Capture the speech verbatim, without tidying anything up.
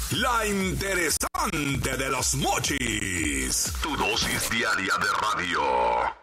la interesante de los mochis. Tu dosis diaria de radio.